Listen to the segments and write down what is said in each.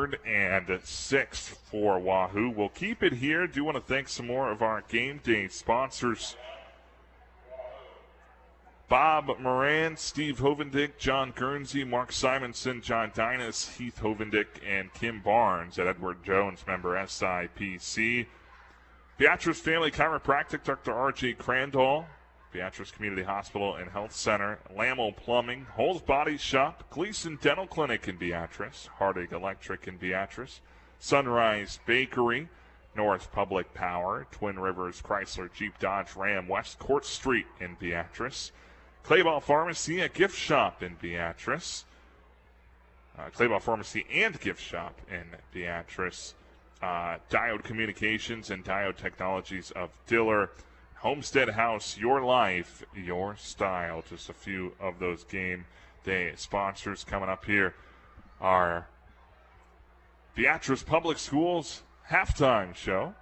3rd and 6 for Wahoo. We'll keep it here. Do want to thank some more of our game day sponsors. Bob Moran, Steve Hovendick, John Guernsey, Mark Simonson, John Dinas, Heath Hovendick, and Kim Barnes at Edward Jones, member SIPC. Beatrice Family Chiropractic, Dr. R.J. Crandall, Beatrice Community Hospital and Health Center, Lamel Plumbing, Holes Body Shop, Gleason Dental Clinic in Beatrice, Harding Electric in Beatrice, Sunrise Bakery, North Public Power, Twin Rivers Chrysler Jeep Dodge Ram, West Court Street in Beatrice, Clayball Pharmacy, a gift shop in Beatrice, Clayball Pharmacy and gift shop in Beatrice, Diode Communications and Diode Technologies of Diller, Homestead House, your life, your style. Just a few of those game day sponsors coming up here. Our Beatrice Public Schools halftime show.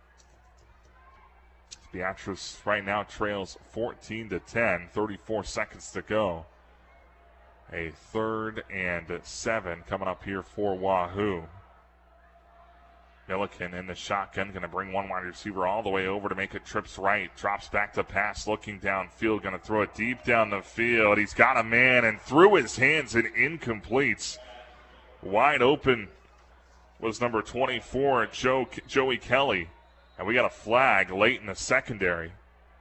Beatrice right now trails 14-10, 34 seconds to go. A 3rd and 7 coming up here for Wahoo. Milliken in the shotgun, going to bring one wide receiver all the way over to make it trips right. Drops back to pass, looking downfield, going to throw it deep down the field. He's got a man and through his hands and incompletes. Wide open was number 24, Joey Kelly. And we got a flag late in the secondary.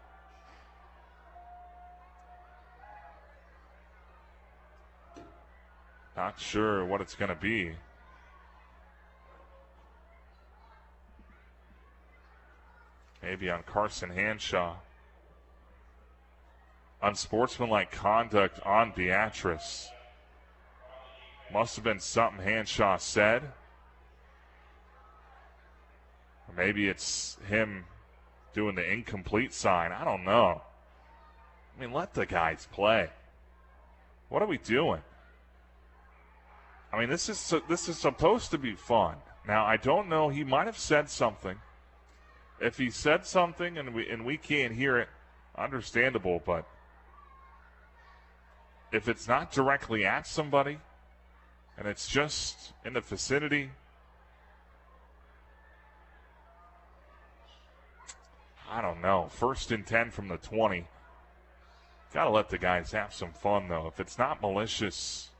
Not sure what it's going to be. Maybe on Carson Hanshaw. Unsportsmanlike conduct on Beatrice. Must have been something Hanshaw said. Or maybe it's him doing the incomplete sign. I don't know. I mean, let the guys play. What are we doing? I mean, this is supposed to be fun. Now, I don't know. He might have said something. If he said something and we can't hear it, understandable. But if it's not directly at somebody and it's just in the vicinity, I don't know. 1st and 10 from the 20. Got to let the guys have some fun, though. If it's not malicious.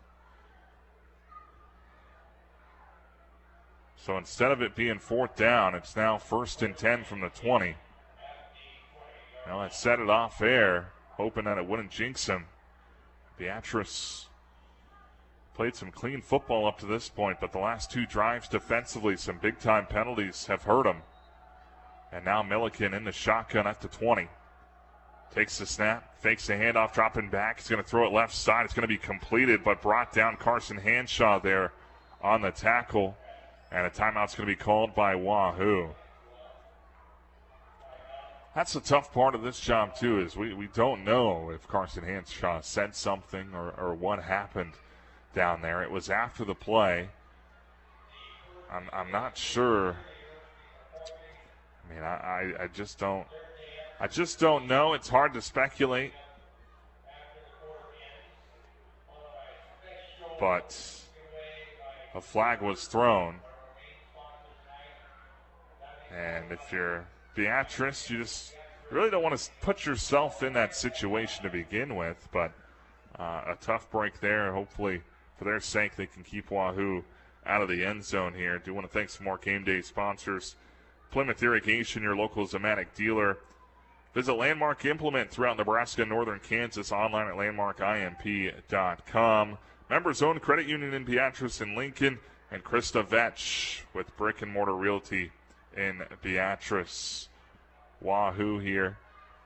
So instead of it being 4th down, it's now 1st and 10 from the 20. Now let's set it off air, hoping that it wouldn't jinx him. Beatrice played some clean football up to this point, but the last 2 drives defensively, some big-time penalties have hurt him. And now Milliken in the shotgun at the 20. Takes the snap, fakes the handoff, dropping back. He's going to throw it left side. It's going to be completed, but brought down Carson Hanshaw there on the tackle. And a timeout's going to be called by Wahoo. That's the tough part of this job, too, is we don't know if Carson Hanshaw said something or what happened down there. It was after the play. I'm not sure. I mean, I just don't know. It's hard to speculate. But a flag was thrown. And if you're Beatrice, you just really don't want to put yourself in that situation to begin with. But a tough break there. Hopefully, for their sake, they can keep Wahoo out of the end zone here. Do want to thank some more game day sponsors. Plymouth Irrigation, your local Zematic dealer. Visit Landmark Implement throughout Nebraska and northern Kansas, online at landmarkimp.com. Members-owned credit union in Beatrice and Lincoln, and Krista Vetch with Brick and Mortar Realty in Beatrice. Wahoo here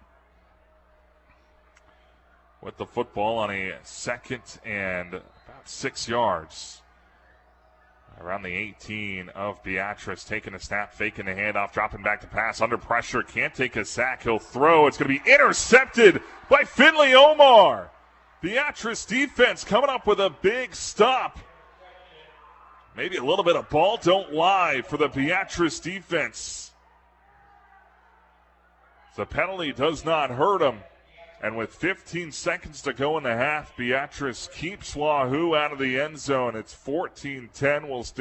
with the football on a 2nd and about 6 yards. Around the 18 of Beatrice, taking a snap, faking the handoff, dropping back to pass, under pressure, can't take a sack, he'll throw. It's going to be intercepted by Finley Omar. Beatrice defense coming up with a big stop. Maybe a little bit of ball don't lie for the Beatrice defense. The penalty does not hurt them. And with 15 seconds to go in the half, Beatrice keeps Wahoo out of the end zone. It's 14-10. We'll stay